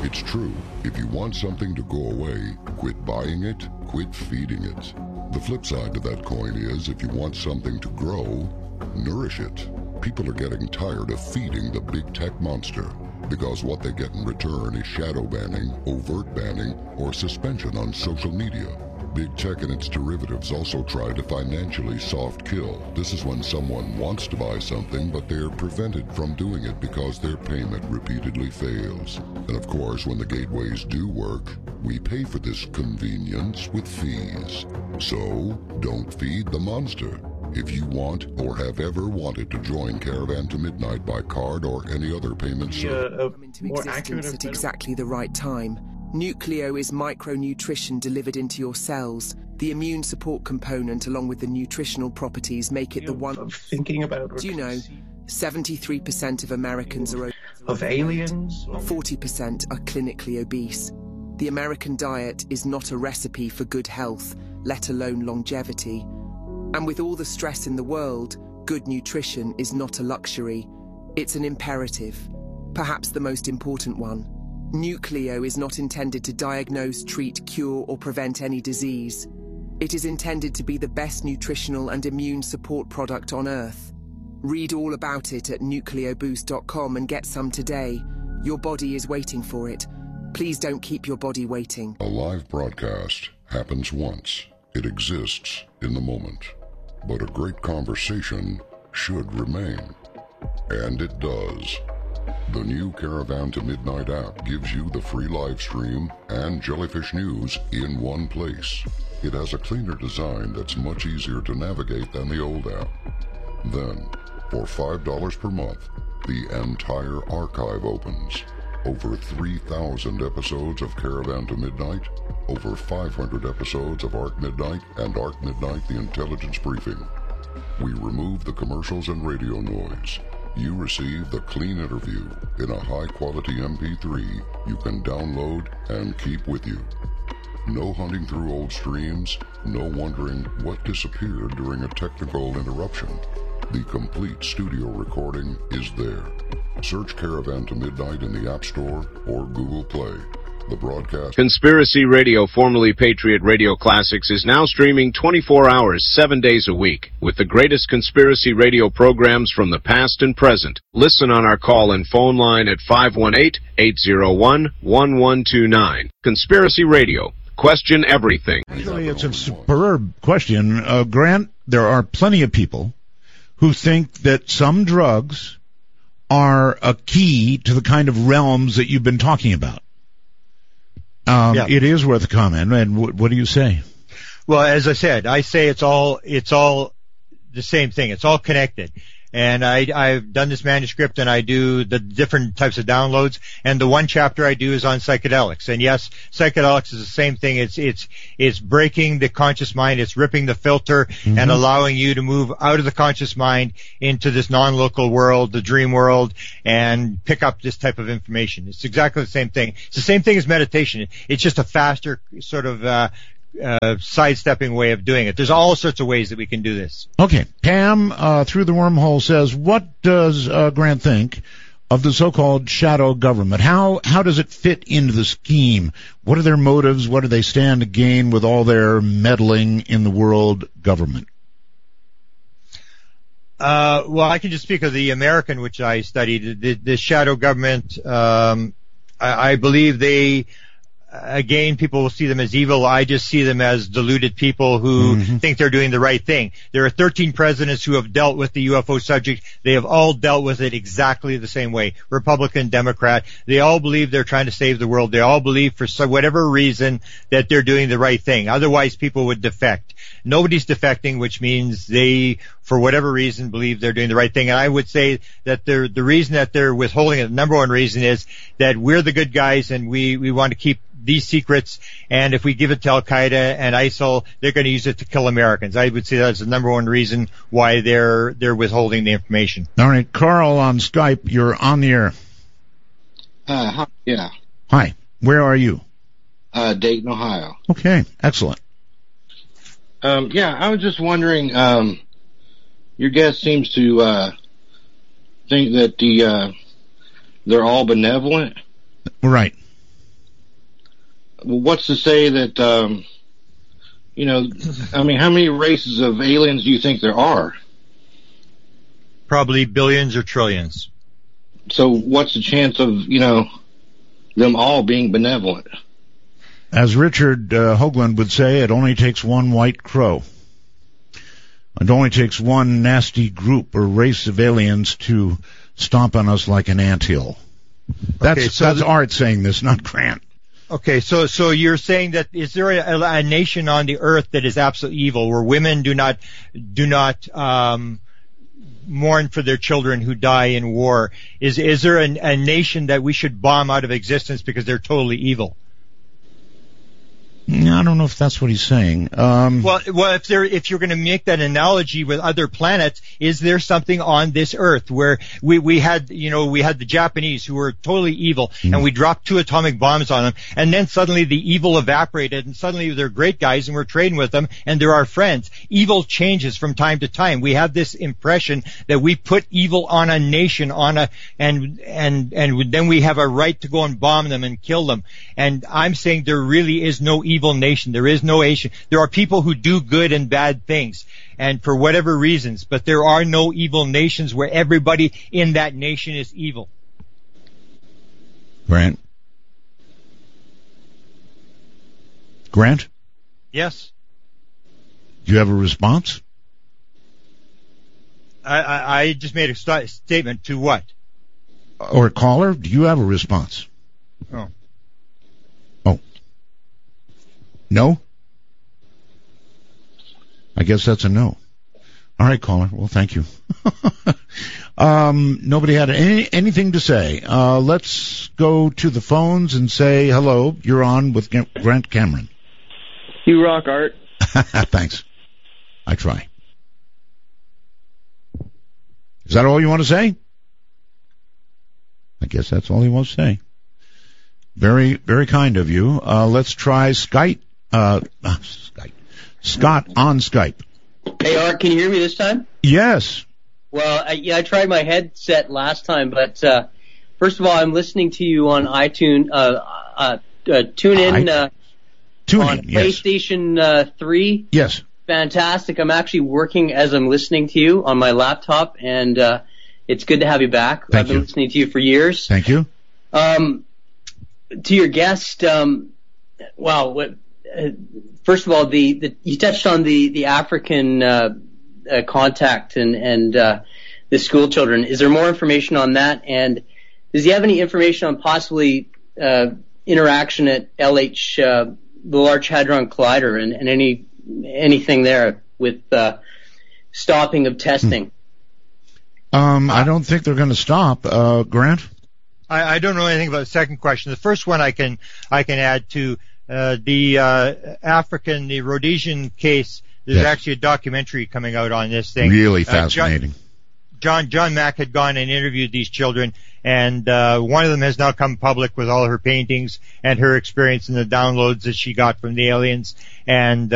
It's true. If you want something to go away, quit buying it, quit feeding it. The flip side to that coin is if you want something to grow, nourish it. People are getting tired of feeding the big tech monster because what they get in return is shadow banning, overt banning, or suspension on social media. Big tech and its derivatives also try to financially soft kill. This is when someone wants to buy something, but they're prevented from doing it because their payment repeatedly fails. And of course, when the gateways do work, we pay for this convenience with fees. So, don't feed the monster. If you want or have ever wanted to join Caravan to Midnight by card or any other payment service, come into existence at exactly the right time. Nucleo is micronutrition delivered into your cells. The immune support component, along with the nutritional properties, make it the one. Of thinking about. Do you know, 73% of Americans are of aliens. 40% are clinically obese. The American diet is not a recipe for good health, let alone longevity. And with all the stress in the world, good nutrition is not a luxury. It's an imperative, perhaps the most important one. Nucleo is not intended to diagnose, treat, cure, or prevent any disease. It is intended to be the best nutritional and immune support product on Earth. Read all about it at nucleoboost.com and get some today. Your body is waiting for it. Please don't keep your body waiting. a live broadcast happens once. It exists in the moment. But a great conversation should remain. And it does. The new Caravan to Midnight app gives you the free live stream and Jellyfish News in one place. It has a cleaner design that's much easier to navigate than the old app. Then, for $5 per month, the entire archive opens. Over 3,000 episodes of Caravan to Midnight, over 500 episodes of Arc Midnight and Arc Midnight The Intelligence Briefing. We remove the commercials and radio noise. You receive the clean interview in a high-quality MP3 you can download and keep with you. No hunting through old streams, no wondering what disappeared during a technical interruption. The complete studio recording is there. Search Caravan to Midnight in the App Store or Google Play. The broadcast... Conspiracy Radio, formerly Patriot Radio Classics, is now streaming 24 hours, 7 days a week, with the greatest conspiracy radio programs from the past and present. Listen on our call-in phone line at 518-801-1129. Conspiracy Radio. Question everything. Actually, it's a superb question. Grant, there are plenty of people who think that some drugs are a key to the kind of realms that you've been talking about. It is worth a comment. And what do you say? Well, as I said, I say it's all the same thing. It's all connected. And I've done this manuscript and I do the different types of downloads. And the one chapter I do is on psychedelics. And yes, psychedelics is the same thing. It's breaking the conscious mind. It's ripping the filter and allowing you to move out of the conscious mind into this non-local world, the dream world, and pick up this type of information. It's exactly the same thing. It's the same thing as meditation. It's just a faster sort of, sidestepping way of doing it. There's all sorts of ways that we can do this. Okay. Pam, through the wormhole, says, what does Grant think of the so-called shadow government? How does it fit into the scheme? What are their motives? What do they stand to gain with all their meddling in the world government? Well, I can just speak of the American, which I studied. The shadow government, I believe they... Again, people will see them as evil. I just see them as deluded people who think they're doing the right thing. There are 13 presidents who have dealt with the UFO subject. They have all dealt with it exactly the same way. Republican, Democrat. They all believe they're trying to save the world. They all believe for whatever reason that they're doing the right thing. Otherwise, people would defect. Nobody's defecting, which means they, for whatever reason, believe they're doing the right thing. And I would say that the reason that they're withholding it, the number one reason is that we're the good guys and we want to keep these secrets, and if we give it to Al-Qaeda and ISIL, they're going to use it to kill Americans. I would say that's the number one reason why they're withholding the information. All right, Carl on Skype, you're on the air. Hi. Yeah. Hi. Where are you? Dayton, Ohio. Okay, excellent. I was just wondering, your guest seems to think that they're all benevolent. Right. what's to say that, I mean, how many races of aliens do you think there are? Probably billions or trillions. So what's the chance of, them all being benevolent? As Richard Hoagland would say, it only takes one white crow. It only takes one nasty group or race of aliens to stomp on us like an anthill. That's Art saying this, not Grant. Okay, so you're saying that is there a nation on the earth that is absolutely evil, where women do not mourn for their children who die in war? Is there a nation that we should bomb out of existence because they're totally evil? I don't know if that's what he's saying. Well, if you're going to make that analogy with other planets, is there something on this Earth where we had the Japanese who were totally evil, and we dropped 2 atomic bombs on them, and then suddenly the evil evaporated, and suddenly they're great guys, and we're trading with them, and they're our friends. Evil changes from time to time. We have this impression that we put evil on a nation, and then we have a right to go and bomb them and kill them. And I'm saying there really is no evil nation. There is no nation. There are people who do good and bad things, and for whatever reasons, but there are no evil nations where everybody in that nation is evil. Grant? Yes. Do you have a response? I just made a statement to what? Or caller, do you have a response? Oh. No? I guess that's a no. All right, caller. Well, thank you. Nobody had anything to say. Let's go to the phones and say hello. You're on with Grant Cameron. You rock, Art. Thanks. I try. Is that all you want to say? I guess that's all he wants to say. Very, very kind of you. Let's try Skype. Scott on Skype. Hey, Art, can you hear me this time? Yes. Well, I tried my headset last time, but first of all, I'm listening to you on iTunes, TuneIn, on PlayStation 3. Yes. Fantastic. I'm actually working as I'm listening to you on my laptop, and it's good to have you back. I've been listening to you for years. Thank you. To your guest, first of all, you touched on the African contact and the school children. Is there more information on that? And does he have any information on possibly interaction at LH, the Large Hadron Collider, and anything there with stopping of testing? I don't think they're going to stop. Grant? I don't know anything about the second question. The first one I can add to the Rhodesian case. There's actually a documentary coming out on this thing. Really fascinating. John Mack had gone and interviewed these children, and one of them has now come public with all her paintings and her experience in the downloads that she got from the aliens. And